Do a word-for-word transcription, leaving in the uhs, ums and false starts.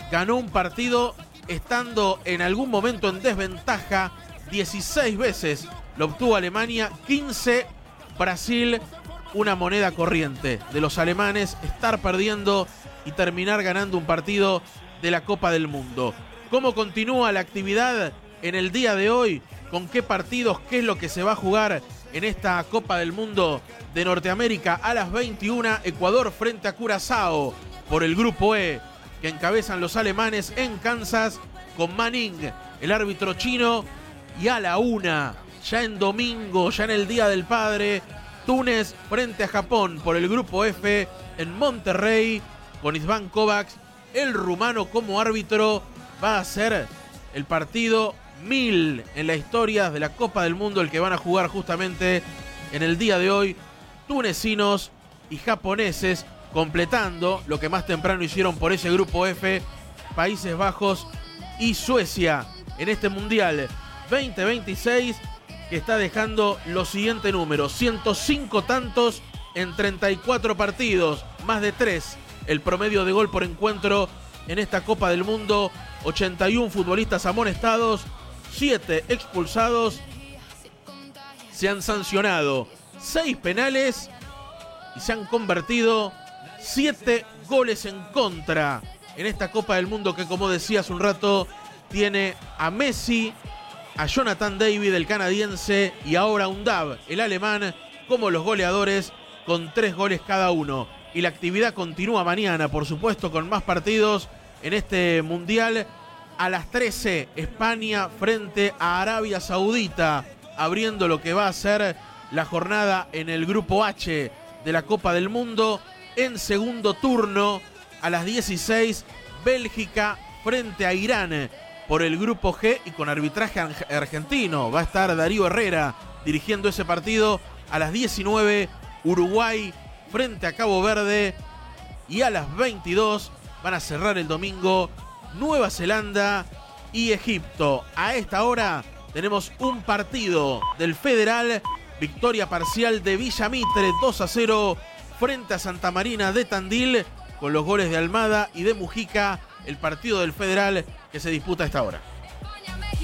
ganó un partido estando en algún momento en desventaja. dieciséis veces lo obtuvo Alemania, quince Brasil. Una moneda corriente de los alemanes estar perdiendo y terminar ganando un partido de la Copa del Mundo. ¿Cómo continúa la actividad en el día de hoy? ¿Con qué partidos? ¿Qué es lo que se va a jugar en esta Copa del Mundo de Norteamérica? A las veintiuna, Ecuador frente a Curazao por el Grupo E, que encabezan los alemanes en Kansas con Manning, el árbitro chino. Y a la una, ya en domingo, ya en el Día del Padre, Túnez frente a Japón por el Grupo F en Monterrey con István Kovacs, el rumano como árbitro. Va a ser el partido mil en la historia de la Copa del Mundo, el que van a jugar justamente en el día de hoy tunecinos y japoneses, completando lo que más temprano hicieron por ese Grupo F Países Bajos y Suecia en este Mundial veinte veintiséis, que está dejando los siguientes números: ciento cinco tantos en treinta y cuatro partidos, más de tres el promedio de gol por encuentro en esta Copa del Mundo, ochenta y uno futbolistas amonestados, siete expulsados, se han sancionado seis penales y se han convertido siete goles en contra en esta Copa del Mundo, que, como decía hace un rato, tiene a Messi, a Jonathan David, el canadiense, y ahora a Undav, el alemán, como los goleadores, con tres goles cada uno. Y la actividad continúa mañana, por supuesto, con más partidos en este Mundial. A las trece, España frente a Arabia Saudita, abriendo lo que va a ser la jornada en el Grupo H de la Copa del Mundo. En segundo turno, a las dieciséis, Bélgica frente a Irán por el Grupo G y con arbitraje argentino. Va a estar Darío Herrera dirigiendo ese partido. A las diecinueve, Uruguay frente a Cabo Verde. Y a las veintidós van a cerrar el domingo Nueva Zelanda y Egipto. A esta hora tenemos un partido del Federal. Victoria parcial de Villa Mitre, dos a cero frente a Santa Marina de Tandil, con los goles de Almada y de Mujica. El partido del Federal que se disputa a esta hora.